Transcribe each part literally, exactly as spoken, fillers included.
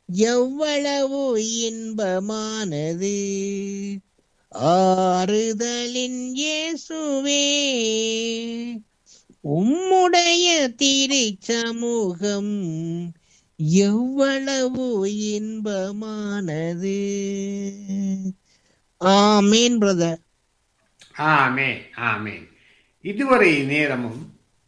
எவ்வளவு இன்பமானது. ஆறுதலின் இயேசுவே, உம்முடைய திருச்சமூகம் எவ்வளவு இன்பமானது. ஆமேன் பிரதர். ஆமென் ஆமென். இதுவரை நேரமும்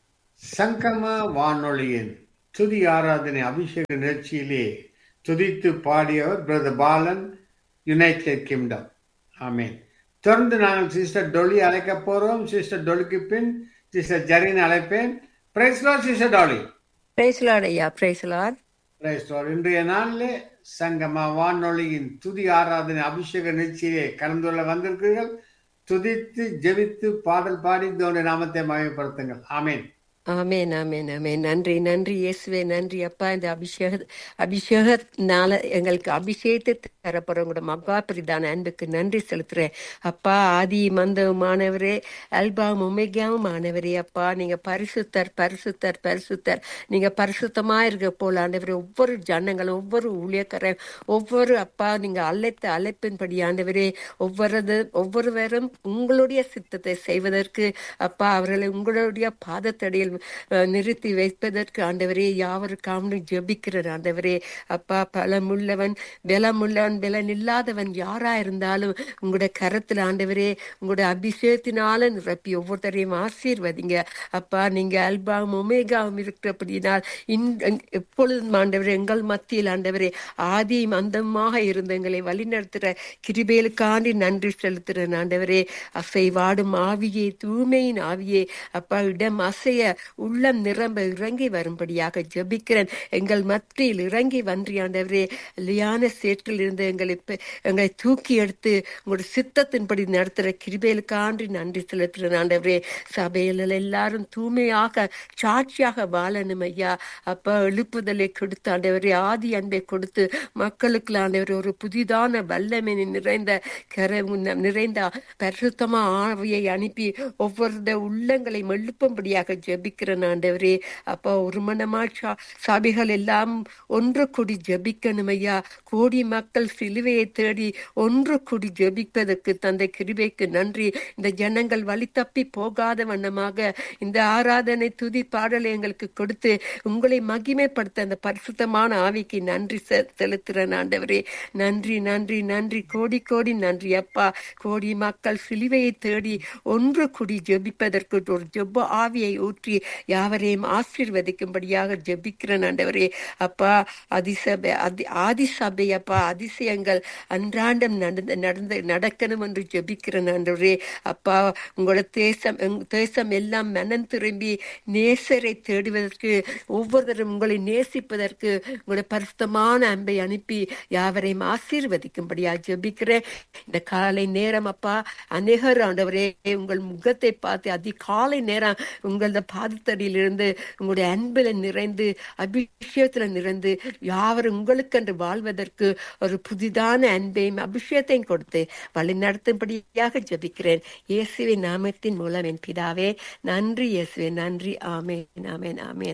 சங்கம வானொலியின் துதி ஆராதனை அபிஷேக நிகழ்ச்சியிலே துதித்து பாடியவர் பிரதர் பாலன், யுனைடெட் கிங்டம். ஆமென். தொடர்ந்து நாங்கள் சிஸ்டர் டொலி அழைக்க போறோம். சிஸ்டர் டொலிக்கு பின் சிஸ்டர் ஜெரின் அழைப்பேன். Price Lord sister டொலி. Price Lord ஐயா, பிரைஸ் லார்ட். Price Lord. இன்றைய நாளிலே சங்கம வானொலியின் துதி ஆராதனை அபிஷேக நிகழ்ச்சியிலே கலந்து கொள்ள வந்திருக்கிறீர்கள். துதித்து ஜெபித்து பாடல் பாடி இதோட நாமத்தை மகிமைப்படுத்துங்கள். ஆமென். ஆமென் ஆமென் ஆமென். நன்றி நன்றி இயேசுவே, நன்றி அப்பா. இந்த அபிஷேக அபிஷேகத்தினால எங்களுக்கு அபிஷேகத்தை தரப்படுறவங்களோட மகா பிரிதான அன்புக்கு நன்றி செலுத்துறேன் அப்பா. ஆதி மந்தமானவரே, அல்பாவும் உமேகாவும் ஆனவரே அப்பா. நீங்க பரிசுத்தர் பரிசுத்தர் பரிசுத்தர். நீங்க பரிசுத்தமா இருக்க போல ஆண்டவரே. ஒவ்வொரு ஜனங்களும் ஒவ்வொரு ஊழியக்காரன் ஒவ்வொரு அப்பா நீங்க அழைத்த அழைப்பின்படி ஆண்டவரே ஒவ்வொரு ஒவ்வொருவரும் உங்களுடைய சித்தத்தை செய்வதற்கு அப்பா அவர்களை உங்களுடைய பாதத்தடியில் நிறுத்தி வைப்பதற்கு ஆண்டவரே யாவருக்காக ஜெபிக்கிறார் ஆண்டவரே அப்பா. பலமுள்ளவன் பலமுள்ளவன் பலன் இல்லாதவன் யாரா இருந்தாலும் உங்களுடைய கரத்துல ஆண்டவரே உங்களுடைய அபிஷேகத்தினால நிரப்பி ஒவ்வொருத்தரையும் ஆசீர்வதிங்க அப்பா. நீங்க அல்பாவும் ஒமேகாவும் இருக்கிறபடினால் எப்பொழுதும் ஆண்டவரே எங்கள் மத்தியில் ஆண்டவரே ஆதியும் அந்தமாக இருந்த எங்களை வழிநடத்துற கிருபைகளுக்காண்டி நன்றி செலுத்துறேன் ஆண்டவரே. அசைவாடும் ஆவியே, தூய்மையின் ஆவியே அப்பா, இடம் அசைய உள்ளம் நிரம்ப இறங்கி வரும்படியாக ஜெபிக்கிறேன். எங்கள் மத்தியில் இறங்கி வன்றி ஆண்டவரே லியான சேற்றில் இருந்து எங்களை எங்களை தூக்கி எடுத்து உங்களுடைய சித்தத்தின்படி நடத்துகிற கிருபைகளுக்காண்டி நன்றி செலுத்துகிறேன் ஆண்டவரே. சபையில் எல்லாரும் தூய்மையாக சாட்சியாக வாழணும் ஐயா அப்பா. எழுப்புதலை கொடுத்து ஆண்டவரே ஆதி அன்பை கொடுத்து மக்களுக்கு ஆண்டவரே ஒரு புதிதான வல்லமை நிறைந்த கர நிறைந்த பரிசுத்தமா ஆவியை அனுப்பி ஒவ்வொரு உள்ளங்களை எழுப்பும்படியாக ஜெபிக்கிறேன் ஆண்டவரே அப்பா. ஒரு மனமா சபைகள் எல்லாம் ஒன்று கூடி ஜெபிக்கணும் ஐயா. கோடி மக்கள் சிலுவையை தேடி ஒன்று கூடி ஜெபிப்பதற்கு தந்தை கிருபைக்கு நன்றி. இந்த ஜனங்கள் வழி தப்பி போகாத வண்ணமாக இந்த ஆராதனை துதி பாடலை எங்களுக்கு கொடுத்து உங்களை மகிமைப்படுத்த அந்த பரிசுத்தமான ஆவிக்கு நன்றி செலுத்துறேன் ஆண்டவரே. நன்றி நன்றி நன்றி கோடி கோடி நன்றி அப்பா. கோடி மக்கள் சிலுவையை தேடி ஒன்று கூடி ஜெபிப்பதற்கு ஒரு ஜெப ஆவியை ஊற்றி யாவரையும் ஆசீர்வதிக்கும்படியாக ஜெபிக்கிறேன் ஆண்டவரே அப்பா. அதிசபை அதி ஆதி சபை அப்பா அதிசயங்கள் அன்றாடம் நடந்து நடந்து நடக்கணும் என்று ஜெபிக்கிறேன் ஆண்டவரே அப்பா. உங்களோட தேசம் தேசம் எல்லாம் மனம் திரும்பி நேசரை தேடுவதற்கு ஒவ்வொருத்தரும் உங்களை நேசிப்பதற்கு உங்களுடைய பரிசுத்தமான அன்பை அனுப்பி யாவரையும் ஆசீர்வதிக்கும்படியாக ஜெபிக்கிறேன். இந்த காலை நேரம் அப்பா அநேகர் ஆண்டவரே உங்கள் முகத்தை பார்த்து அதிகாலை நேரம் உங்களது பாதத்தடியிலிருந்து உங்களுடைய அன்பில் நிறைந்து அபிஷேகத்துல நிறைந்து யாவரும் உங்களுக்கு என்று வாழ்வதற்கு ஒரு புதிதான அன்பையும் அபிஷேகத்தையும் கொடுத்து வழி நடத்தும்படியாக ஜெபிக்கிறேன் இயேசுவின் நாமத்தின் மூலம் என் பிதாவே. நன்றி இயேசுவே, நன்றி. ஆமேன் ஆமேன் ஆமேன்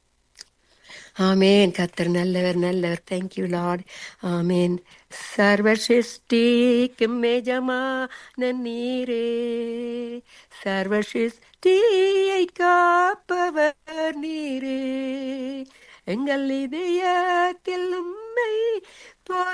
ஆமேன். கர்த்தர் நல்லவர் நல்லவர். Thank you Lord. ஆமேன். சர்வ சிருஷ்டிக்கும் எஜமான நீரே, சர்வ சிருஷ்டியை காப்பவர் நீரே, எங்கள் இதயத்தில் உம்மை